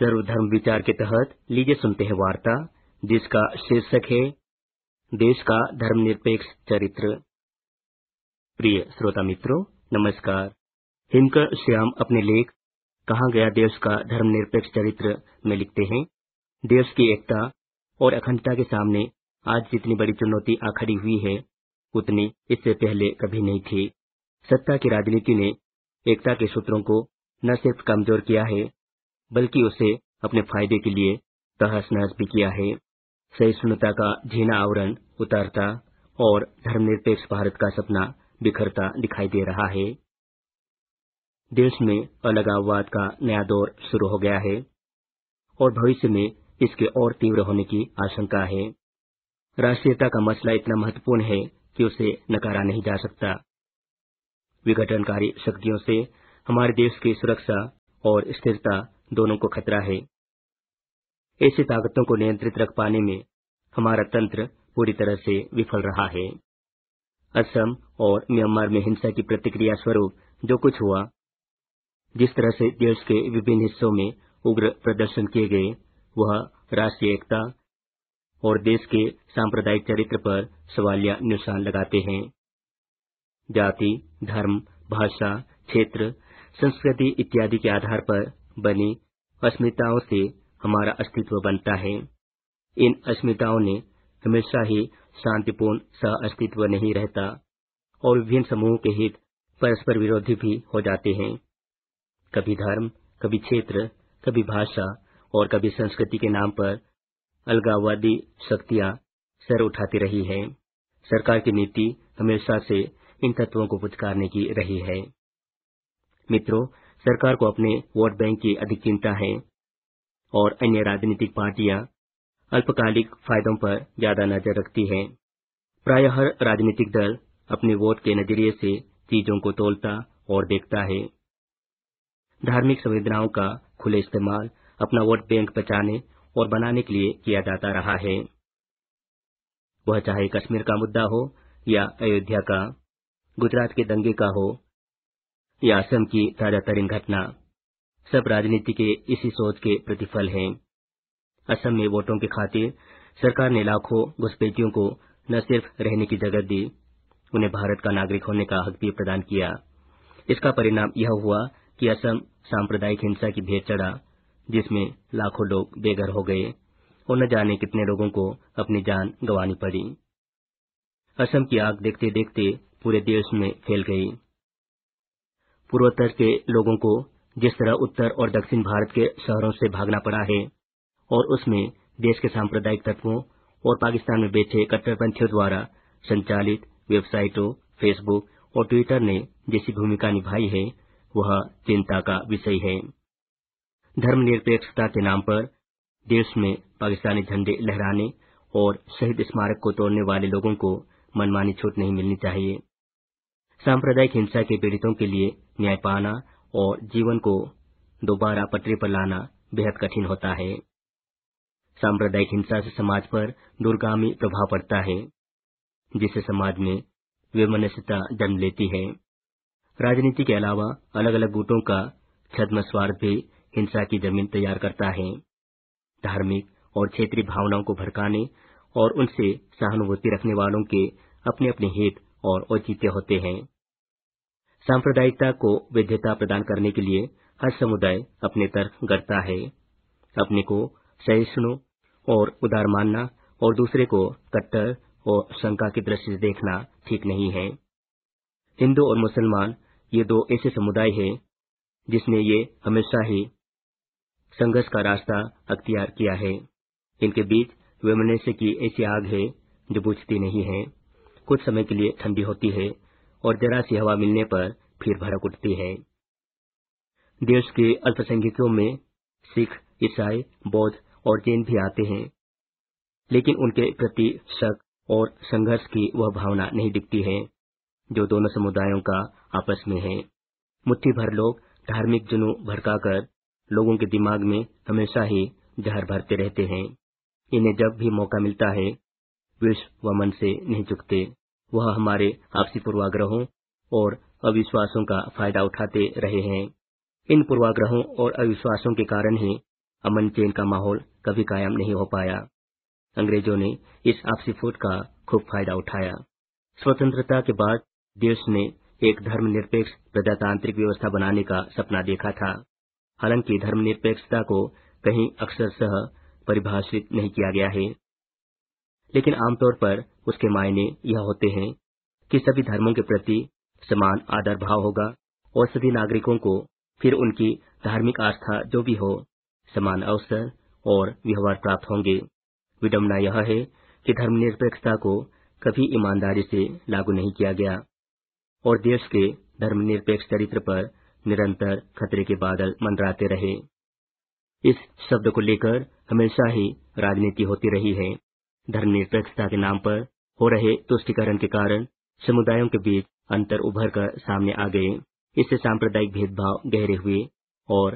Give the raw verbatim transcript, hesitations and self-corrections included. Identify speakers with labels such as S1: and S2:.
S1: सर्वधर्म विचार के तहत लीजिए सुनते हैं वार्ता, जिसका शीर्षक है देश का धर्मनिरपेक्ष चरित्र। प्रिय श्रोता मित्रों, नमस्कार। हिमकर श्याम अपने लेख कहाँ गया देश का धर्मनिरपेक्ष चरित्र में लिखते हैं, देश की एकता और अखंडता के सामने आज जितनी बड़ी चुनौती आ खड़ी हुई है, उतनी इससे पहले कभी नहीं थी। सत्ता की राजनीति ने एकता के सूत्रों को न सिर्फ कमजोर किया है, बल्कि उसे अपने फायदे के लिए तहस नहस भी किया है। सहिष्णुता का झीना आवरण उतारता और धर्मनिरपेक्ष भारत का सपना बिखरता दिखाई दे रहा है। देश में अलगाववाद का नया दौर शुरू हो गया है और भविष्य में इसके और तीव्र होने की आशंका है। राष्ट्रीयता का मसला इतना महत्वपूर्ण है कि उसे नकारा नहीं जा सकता। विघटनकारी शक्तियों से हमारे देश की सुरक्षा और स्थिरता दोनों को खतरा है। ऐसी ताकतों को नियंत्रित रख पाने में हमारा तंत्र पूरी तरह से विफल रहा है। असम और म्यांमार में हिंसा की प्रतिक्रिया स्वरूप जो कुछ हुआ, जिस तरह से देश के विभिन्न हिस्सों में उग्र प्रदर्शन किए गए, वह राष्ट्रीय एकता और देश के सांप्रदायिक चरित्र पर सवालिया निशान लगाते हैं। जाति, धर्म, भाषा, क्षेत्र, संस्कृति इत्यादि के आधार पर बनी अस्मिताओं से हमारा अस्तित्व बनता है। इन अस्मिताओं ने हमेशा ही शांतिपूर्ण सह अस्तित्व नहीं रहता और विभिन्न समूहों के हित परस्पर विरोधी भी हो जाते हैं। कभी धर्म, कभी क्षेत्र, कभी भाषा और कभी संस्कृति के नाम पर अलगाववादी शक्तियां सर उठाती रही है। सरकार की नीति हमेशा से इन तत्वों को पुचकारने की रही है। मित्रों, सरकार को अपने वोट बैंक की अधिक चिंता है और अन्य राजनीतिक पार्टियां अल्पकालिक फायदों पर ज्यादा नजर रखती हैं। प्राय हर राजनीतिक दल अपने वोट के नजरिए से चीजों को तोलता और देखता है। धार्मिक संवेदनाओं का खुले इस्तेमाल अपना वोट बैंक बचाने और बनाने के लिए किया जाता रहा है। वह चाहे कश्मीर का मुद्दा हो या अयोध्या का, गुजरात के दंगे का हो या असम की ताजातरीन घटना, सब राजनीति के इसी सोच के प्रतिफल हैं। असम में वोटों की खातिर सरकार ने लाखों घुसपैठियों को न सिर्फ रहने की जगह दी, उन्हें भारत का नागरिक होने का हक भी प्रदान किया। इसका परिणाम यह हुआ कि असम सांप्रदायिक हिंसा की भेंट चढ़ा, जिसमें लाखों लोग बेघर हो गए और न जाने कितने लोगों को अपनी जान गंवानी पड़ी। असम की आग देखते देखते पूरे देश में फैल गई। पूर्वोत्तर के लोगों को जिस तरह उत्तर और दक्षिण भारत के शहरों से भागना पड़ा है और उसमें देश के सांप्रदायिक तत्वों और पाकिस्तान में बैठे कट्टरपंथियों द्वारा संचालित वेबसाइटों, फेसबुक और ट्विटर ने जैसी भूमिका निभाई है, वह चिंता का विषय है। धर्मनिरपेक्षता के नाम पर देश में पाकिस्तानी झंडे लहराने और शहीद स्मारक को तोड़ने वाले लोगों को मनमानी छूट नहीं मिलनी चाहिए। सांप्रदायिक हिंसा के पीड़ितों के लिए न्याय पाना और जीवन को दोबारा पटरी पर लाना बेहद कठिन होता है। सांप्रदायिक हिंसा से समाज पर दूरगामी प्रभाव पड़ता है, जिससे समाज में वैमनस्यता जन्म लेती है। राजनीति के अलावा अलग अलग गुटों का छद्म स्वार्थ भी हिंसा की जमीन तैयार करता है। धार्मिक और क्षेत्रीय भावनाओं को भड़काने और उनसे सहानुभूति रखने वालों के अपने अपने हित और औचित्य होते हैं। सांप्रदायिकता को वैधता प्रदान करने के लिए हर समुदाय अपने तर्क गढ़ता है। अपने को सहिष्णु और उदार मानना और दूसरे को कट्टर और शंका की दृष्टि से देखना ठीक नहीं है। हिंदू और मुसलमान ये दो ऐसे समुदाय हैं जिसने ये हमेशा ही संघर्ष का रास्ता अख्तियार किया है। इनके बीच वैमनस्य की ऐसी आग है जो बुझती नहीं है। कुछ समय के लिए ठंडी होती है और जरा सी हवा मिलने पर फिर भड़क उठती है। देश के अल्पसंख्यकों में सिख, ईसाई, बौद्ध और जैन भी आते हैं, लेकिन उनके प्रति शक और संघर्ष की वह भावना नहीं दिखती है जो दोनों समुदायों का आपस में है। मुट्ठी भर लोग धार्मिक जुनून भड़काकर लोगों के दिमाग में हमेशा ही जहर भरते रहते हैं। इन्हें जब भी मौका मिलता है, विश्व व मन से नहीं चुकते। वह हमारे आपसी पूर्वाग्रहों और अविश्वासों का फायदा उठाते रहे हैं। इन पूर्वाग्रहों और अविश्वासों के कारण ही अमन चैन का माहौल कभी कायम नहीं हो पाया। अंग्रेजों ने इस आपसी फूट का खूब फायदा उठाया। स्वतंत्रता के बाद देश ने एक धर्मनिरपेक्ष प्रजातांत्रिक व्यवस्था बनाने का सपना देखा था। हालांकि धर्मनिरपेक्षता को कहीं अक्षरशः परिभाषित नहीं किया गया है, लेकिन आमतौर पर उसके मायने यह होते हैं कि सभी धर्मों के प्रति समान आदर भाव होगा और सभी नागरिकों को फिर उनकी धार्मिक आस्था जो भी हो समान अवसर और व्यवहार प्राप्त होंगे। विडंबना यह है कि धर्मनिरपेक्षता को कभी ईमानदारी से लागू नहीं किया गया और देश के धर्मनिरपेक्ष चरित्र पर निरंतर खतरे के बादल मंडराते रहे। इस शब्द को लेकर हमेशा ही राजनीति होती रही है। धर्मनिरपेक्षता के नाम पर हो रहे तुष्टीकरण के कारण समुदायों के बीच अंतर उभर कर सामने आ गए। इससे सांप्रदायिक भेदभाव गहरे हुए और